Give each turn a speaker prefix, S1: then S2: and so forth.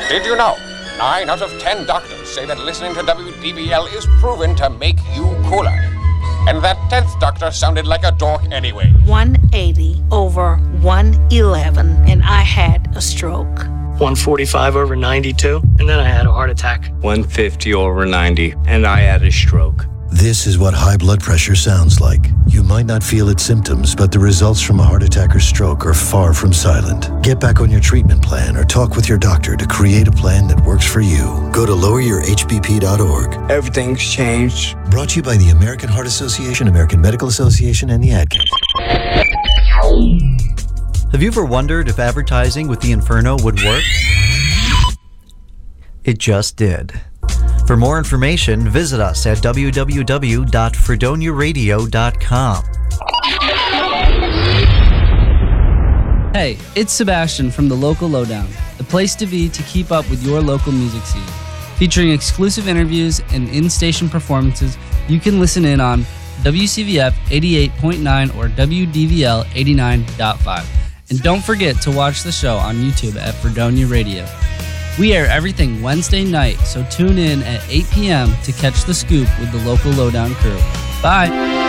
S1: Did you know 9 out of 10 doctors say that listening to WDVL is proven to make you cooler? And that 10th doctor sounded like a dork anyway.
S2: 180 over 111, and I had a stroke.
S3: 145 over 92, and then I had a heart attack.
S4: 150 over 90, and I had a stroke.
S5: This is what high blood pressure sounds like. You might not feel its symptoms, but the results from a heart attack or stroke are far from silent. Get back on your treatment plan or talk with your doctor to create a plan that works for you. Go to loweryourhbp.org.
S4: Everything's changed.
S5: Brought to you by the American Heart Association, American Medical Association, and the Ad Council.
S6: Have you ever wondered if advertising with the Inferno would work? It just did. For more information, visit us at www.fredoniaradio.com.
S7: Hey, it's Sebastian from the Local Lowdown, the place to be to keep up with your local music scene. Featuring exclusive interviews and in-station performances, you can listen in on WCVF 88.9 or WDVL 89.5. And don't forget to watch the show on YouTube at Fredonia Radio. We air everything Wednesday night, so tune in at 8 p.m. to catch the scoop with the Local Lowdown crew. Bye!